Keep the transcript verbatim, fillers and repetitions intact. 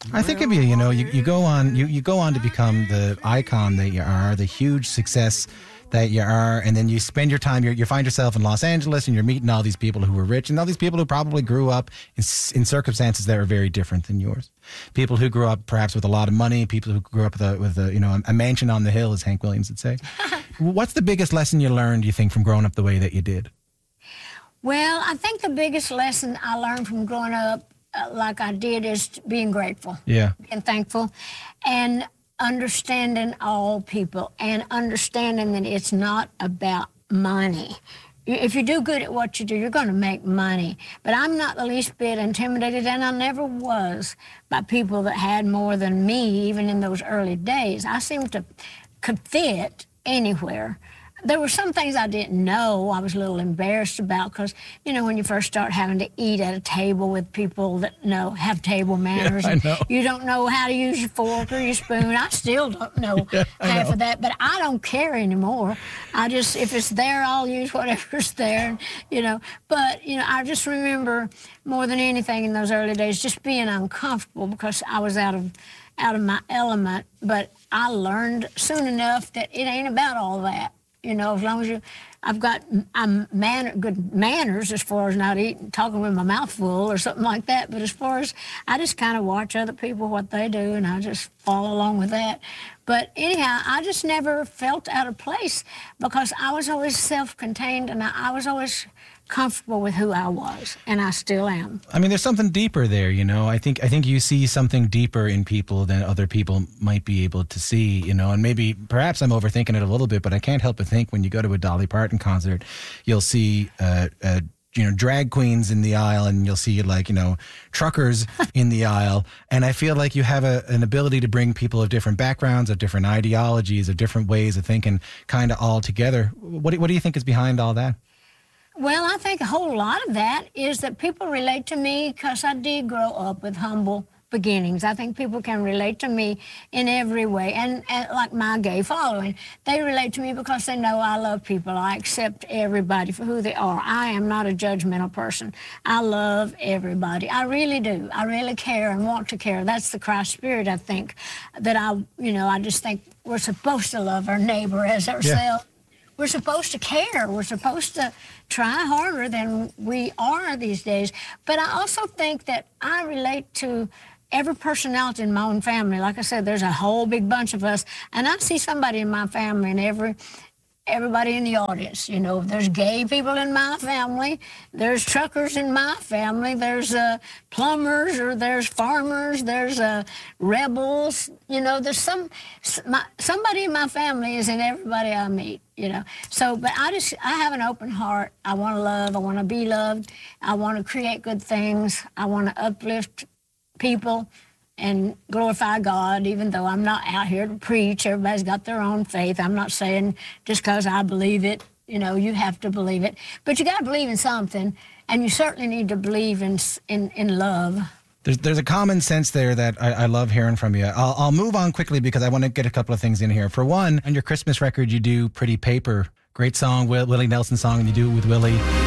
I think of you, you know, you, you go on you, you go on to become the icon that you are, the huge success that you are, and then you spend your time, you you find yourself in Los Angeles and you're meeting all these people who were rich and all these people who probably grew up in, in circumstances that are very different than yours. People who grew up perhaps with a lot of money, people who grew up with a, with a you know, a mansion on the hill, as Hank Williams would say. What's the biggest lesson you learned, you think, from growing up the way that you did? Well, I think the biggest lesson I learned from growing up uh, like I did is being grateful. Yeah. Being thankful. And understanding all people and understanding that it's not about money. If you do good at what you do, you're going to make money. But I'm not the least bit intimidated, and I never was, by people that had more than me, even in those early days. I seemed to could fit anywhere. There were some things I didn't know I was a little embarrassed about because, you know, when you first start having to eat at a table with people that know have table manners, yeah, I know. You don't know how to use your fork or your spoon. I still don't know yeah, half know. of that, but I don't care anymore. I just, if it's there, I'll use whatever's there, you know. But, you know, I just remember more than anything in those early days just being uncomfortable because I was out of out of my element. But I learned soon enough that it ain't about all that. You know, as long as you, I've got I'm man, good manners as far as not eating, talking with my mouth full or something like that. But as far as, I just kind of watch other people, what they do, and I just follow along with that. But anyhow, I just never felt out of place because I was always self-contained and I, I was always comfortable with who I was, and I still am. I mean, there's something deeper there, you know. I think I think you see something deeper in people than other people might be able to see, you know. And maybe, perhaps I'm overthinking it a little bit, but I can't help but think when you go to a Dolly Parton concert, you'll see, uh, uh, you know, drag queens in the aisle, and you'll see, like, you know, truckers in the aisle. And I feel like you have a, an ability to bring people of different backgrounds, of different ideologies, of different ways of thinking, kind of all together. What do, what do you think is behind all that? Well, I think a whole lot of that is that people relate to me because I did grow up with humble beginnings. I think people can relate to me in every way. And, and like my gay following, they relate to me because they know I love people. I accept everybody for who they are. I am not a judgmental person. I love everybody. I really do. I really care and want to care. That's the Christ spirit, I think, that I, you know, I just think we're supposed to love our neighbor as ourselves. Yeah. We're supposed to care. We're supposed to try harder than we are these days. But I also think that I relate to every personality in my own family. Like I said, there's a whole big bunch of us, and I see somebody in my family and every everybody in the audience. You know, there's gay people in my family, there's truckers in my family, there's uh, plumbers, or there's farmers, there's uh, rebels. You know, there's some my, somebody in my family is in everybody I meet. You know, so, but I just, I have an open heart. I want to love. I want to be loved. I want to create good things. I want to uplift people and glorify God, even though I'm not out here to preach. Everybody's got their own faith. I'm not saying just because I believe it, you know, you have to believe it. But you got to believe in something, and you certainly need to believe in in, in love. There's, there's a common sense there that I, I love hearing from you. I'll, I'll move on quickly because I want to get a couple of things in here. For one, on your Christmas record, you do Pretty Paper. Great song, Will, Willie Nelson song, and you do it with Willie.